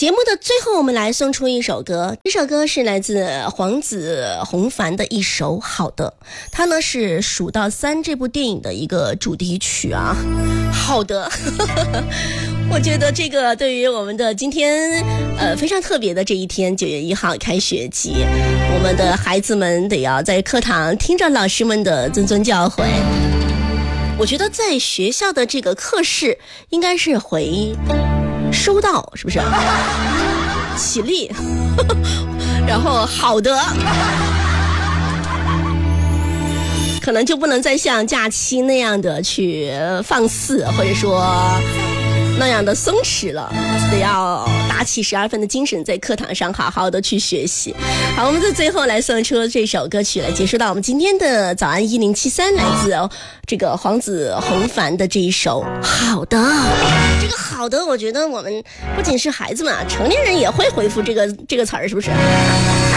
节目的最后，我们来送出一首歌，这首歌是来自黄子弘凡的一首《好的》，它呢是《数到3》这部电影的一个主题曲啊。好的我觉得这个对于我们的今天非常特别的这一天9月1号开学季，我们的孩子们得要在课堂听着老师们的谆谆教诲。我觉得在学校的这个课室应该是回收到，是不是起立然后好的可能就不能再像假期那样的去放肆，或者说那样的松弛了，得要打起12分的精神，在课堂上好好的去学习。好，我们在最后来送出这首歌曲，来结束到我们今天的早安1073，来自这个黄子弘凡的这一首好的。这个好的，我觉得我们不仅是孩子们啊，成年人也会回复这个词儿，是不是？